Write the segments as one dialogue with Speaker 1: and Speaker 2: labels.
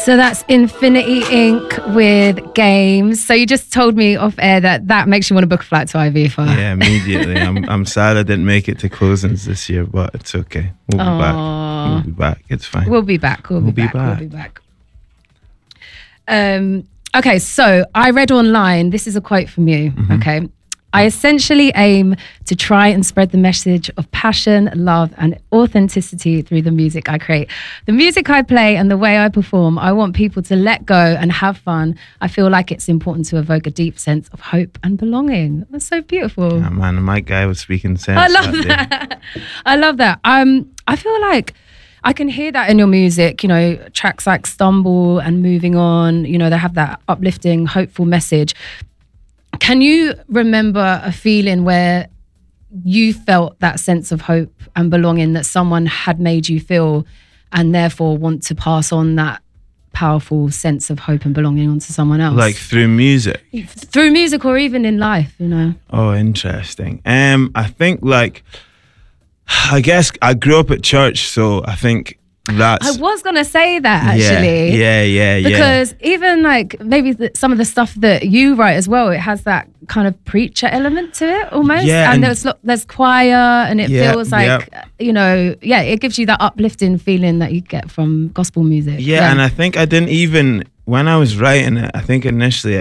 Speaker 1: So that's Infinity Inc. with Games. So you just told me off air that makes you want to book a flight to Ibiza.
Speaker 2: Yeah, immediately. I'm sad I didn't make it to closings this year, but it's okay. We'll be back. We'll be back. It's fine.
Speaker 1: We'll be back. We'll be back. Okay, so I read online, this is a quote from you, okay? I essentially aim to try and spread the message of passion, love, and authenticity through the music I create. The music I play and the way I perform, I want people to let go and have fun. I feel like it's important to evoke a deep sense of hope and belonging. That's so beautiful.
Speaker 2: Yeah, man, my guy was speaking sense.
Speaker 1: I love that. I love that. I feel like I can hear that in your music, you know, tracks like Stumble and Moving On, you know, they have that uplifting, hopeful message. Can you remember a feeling where you felt that sense of hope and belonging that someone had made you feel, and therefore want to pass on that powerful sense of hope and belonging onto someone else?
Speaker 2: Like through music?
Speaker 1: Through music or even in life, you know?
Speaker 2: Oh, interesting. I think I guess I grew up at church, so I think that's...
Speaker 1: I was going to say that actually.
Speaker 2: Yeah.
Speaker 1: Because even like maybe some of the stuff that you write as well, it has that kind of preacher element to it almost.
Speaker 2: Yeah,
Speaker 1: and there's choir and it feels like, you know, it gives you that uplifting feeling that you get from gospel music.
Speaker 2: Yeah, and I think I didn't even, when I was writing it, I think initially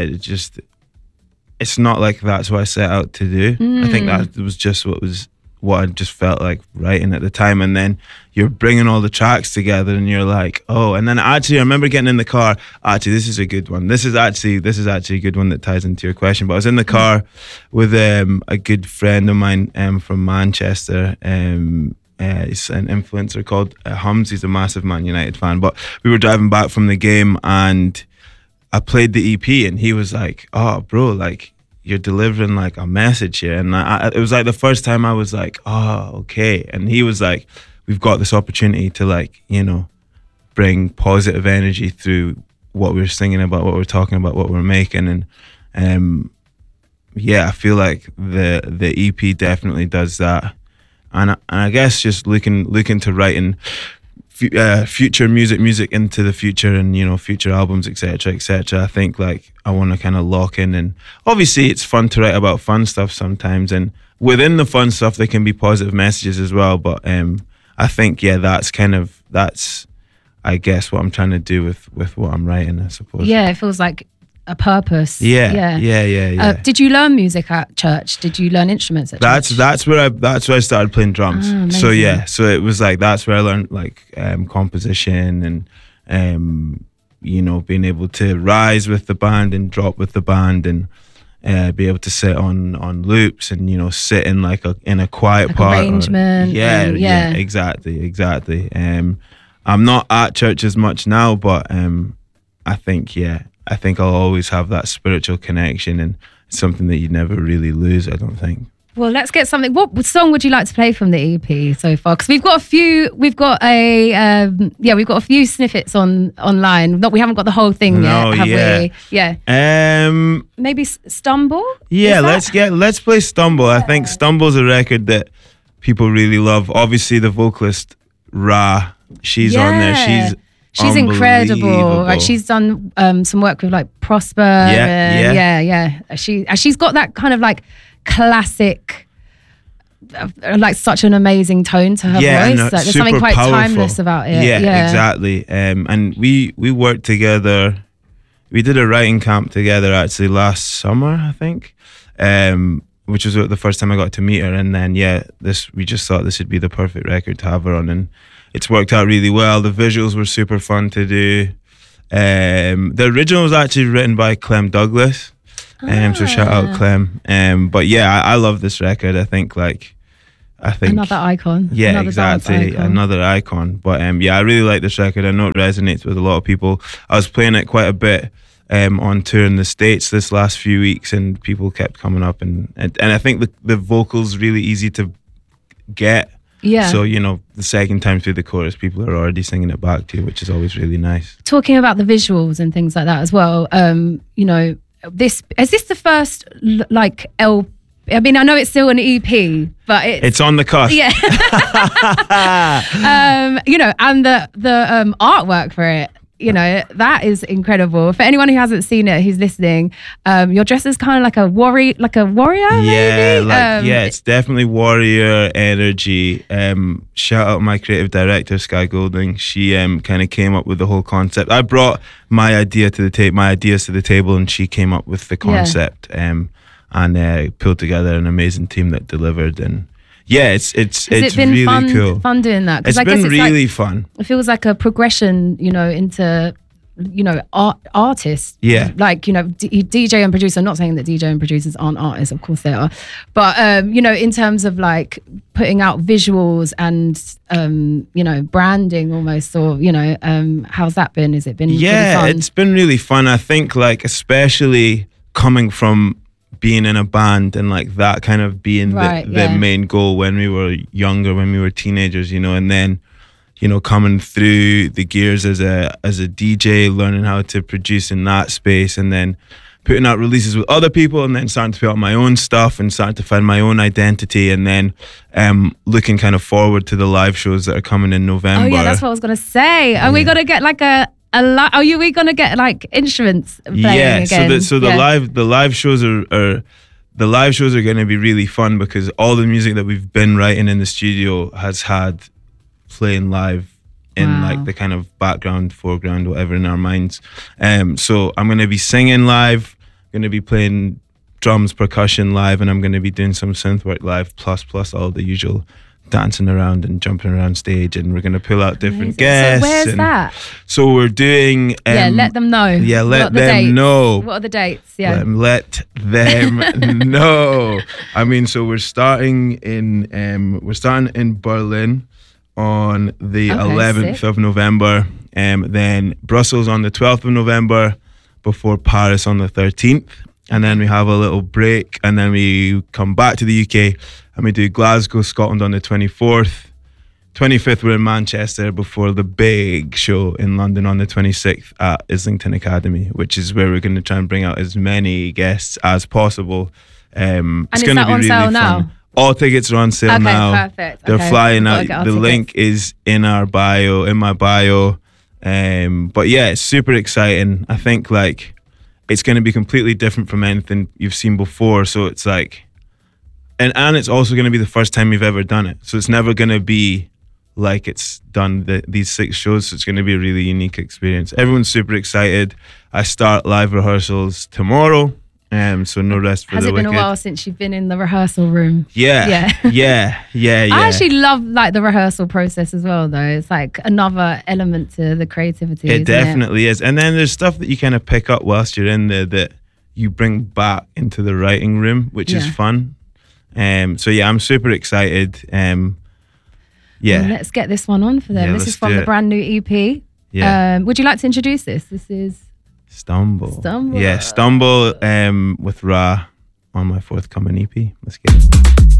Speaker 2: it's not like that's what I set out to do. I think that was just what I just felt like writing at the time. And then you're bringing all the tracks together and you're like, oh, and then actually I remember getting in the car, actually this is a good one. This is actually a good one that ties into your question. But I was in the car with a good friend of mine from Manchester. He's an influencer called Hums. He's a massive Man United fan. But we were driving back from the game and I played the EP and he was like, oh, bro, like, you're delivering like a message here. And it was like the first time I was like, oh, okay. And he was like, we've got this opportunity to like, you know, bring positive energy through what we're singing about, what we're talking about, what we're making. And I feel like the EP definitely does that. And I guess just looking to writing future music into the future, and you know, future albums, etc. I think like I want to kind of lock in, and obviously it's fun to write about fun stuff sometimes, and within the fun stuff there can be positive messages as well. But I think that's I guess what I'm trying to do with what I'm writing, I suppose.
Speaker 1: Yeah, it feels like a purpose.
Speaker 2: Yeah.
Speaker 1: Did you learn music at church? Did you learn instruments at church?
Speaker 2: That's where I started playing drums. So it was like that's where I learned like composition and you know, being able to rise with the band and drop with the band, and be able to sit on loops and, you know, sit in like in a quiet like part
Speaker 1: arrangement.
Speaker 2: Yeah, exactly. I'm not at church as much now, but I think I'll always have that spiritual connection, and it's something that you never really lose, I don't think.
Speaker 1: Well, let's get something. What song would you like to play from the EP so far? Because we've got a few snippets online. We haven't got the whole thing yet, have we? Yeah. Maybe Stumble?
Speaker 2: Yeah, let's play Stumble. I think Stumble's a record that people really love. Obviously the vocalist Ra, she's on there. She's
Speaker 1: incredible. Like she's done some work with like Prosper. She's got that kind of like classic, like such an amazing tone to her voice. Like, there's something quite powerful, timeless about it.
Speaker 2: Yeah, exactly. And we worked together. We did a writing camp together actually last summer, I think, which was the first time I got to meet her. And then we just thought this would be the perfect record to have her on, and it's worked out really well. The visuals were super fun to do. The original was actually written by Clem Douglas. So shout out Clem. But I love this record. I think
Speaker 1: another icon.
Speaker 2: Yeah, exactly. Another icon. But I really like this record. I know it resonates with a lot of people. I was playing it quite a bit on tour in the States this last few weeks, and people kept coming up, and I think the vocals really easy to get.
Speaker 1: Yeah.
Speaker 2: So, you know, the second time through the chorus, people are already singing it back to you, which is always really nice.
Speaker 1: Talking about the visuals and things like that as well, you know, is this the first like LP? I mean, I know it's still an EP, but
Speaker 2: it's on the cusp.
Speaker 1: Yeah. You know, and the artwork for it, you know, that is incredible. For anyone who hasn't seen it, who's listening, your dress is kind of like a warrior, maybe?
Speaker 2: Yeah, it's definitely warrior energy. Shout out my creative director, Sky Golding. She kind of came up with the whole concept. I brought my ideas to the table, and she came up with the concept. And pulled together an amazing team that delivered. And yeah, it's
Speaker 1: been
Speaker 2: really cool.
Speaker 1: Fun doing that?
Speaker 2: It's been really fun.
Speaker 1: It feels like a progression, you know, into, you know, artists.
Speaker 2: Yeah.
Speaker 1: Like, you know, DJ and producer. I'm not saying that DJ and producers aren't artists, of course they are. But, you know, in terms of like putting out visuals and, you know, branding almost, or, you know, how's that been? Has it been really fun?
Speaker 2: It's been really fun. I think, like, especially coming from being in a band and like that kind of being the main goal when we were younger, when we were teenagers, you know, and then, you know, coming through the gears as a DJ, learning how to produce in that space, and then putting out releases with other people, and then starting to put out my own stuff and starting to find my own identity, and then looking kind of forward to the live shows that are coming in November.
Speaker 1: Oh yeah, that's what I was gonna say. Are we gonna get like we gonna get like instruments playing again?
Speaker 2: So the live shows are going to be really fun, because all the music that we've been writing in the studio has had playing live in like the kind of background, foreground, whatever in our minds. So I'm going to be singing live, going to be playing drums, percussion live, and I'm going to be doing some synth work live, plus all the usual dancing around and jumping around stage, and we're going to pull out different guests.
Speaker 1: So where's that?
Speaker 2: So we're doing
Speaker 1: let them know.
Speaker 2: Yeah, let them know.
Speaker 1: What are the dates? Yeah,
Speaker 2: let them know. I mean, so we're starting in Berlin on the 11th of November, then Brussels on the 12th of November, before Paris on the 13th, and then we have a little break, and then we come back to the UK and we do Glasgow, Scotland on the 24th. 25th, we're in Manchester before the big show in London on the 26th at Islington Academy, which is where we're going to try and bring out as many guests as possible. It's going to be really fun. Now? All tickets are on sale now.
Speaker 1: Perfect.
Speaker 2: They're flying out. The link is in my bio. But yeah, it's super exciting. I think like it's going to be completely different from anything you've seen before. So it's like, and it's also going to be the first time we've ever done it. So it's never going to be like it's done these 6 shows. So it's going to be a really unique experience. Everyone's super excited. I start live rehearsals tomorrow. So no rest for the wicked. Has it been a
Speaker 1: while since you've been in the rehearsal room?
Speaker 2: Yeah. I
Speaker 1: actually love like the rehearsal process as well, though. It's like another element to the creativity.
Speaker 2: It definitely is. And then there's stuff that you kind of pick up whilst you're in there that you bring back into the writing room, which is fun. So yeah, I'm super excited. Well,
Speaker 1: let's get this one on for them.
Speaker 2: Yeah,
Speaker 1: this is from the brand new EP.
Speaker 2: Yeah.
Speaker 1: Would you like to introduce this? This is
Speaker 2: Stumble. Yeah, Stumble with Ra on my forthcoming EP. Let's get it.